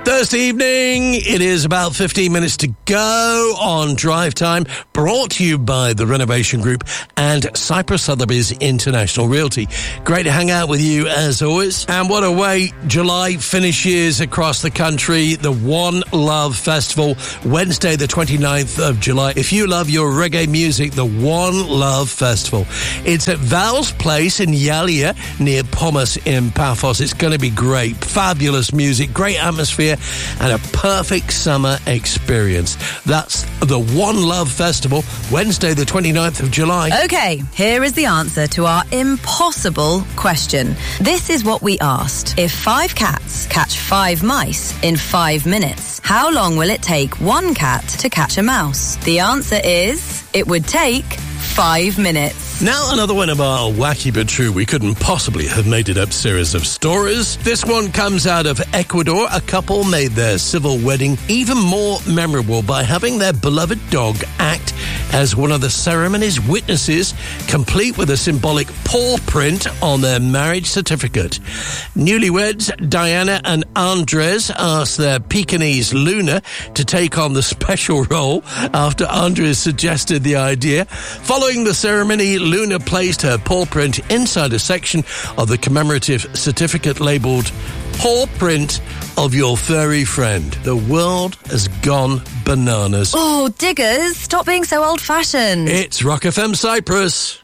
Thursday evening, it is about 15 minutes to go on Drive Time, brought to you by the Renovation Group and Cyprus Sotheby's International Realty. Great to hang out with you as always. And what a way July finishes across the country. The One Love Festival, Wednesday the 29th of July. If you love your reggae music, the One Love Festival. It's at Val's Place in Yalia near Pomus in Paphos. It's going to be great. Fabulous music, great atmosphere, and a perfect summer experience. That's the One Love Festival, Wednesday the 29th of July. Okay, here is the answer to our impossible question. This is what we asked. If 5 cats catch 5 mice in 5 minutes, how long will it take 1 cat to catch a mouse? The answer is, it would take 5 minutes. Now another one of our wacky but true, we couldn't possibly have made it up series of stories. This one comes out of Ecuador. A couple made their civil wedding even more memorable by having their beloved dog act as one of the ceremony's witnesses, complete with a symbolic paw print on their marriage certificate. Newlyweds Diana and Andres asked their Pekingese Luna to take on the special role after Andres suggested the idea. Following the ceremony, Luna placed her paw print inside a section of the commemorative certificate labelled Paw Print of Your Furry Friend. The world has gone bananas. Oh, diggers, stop being so old-fashioned. It's Rock FM Cyprus.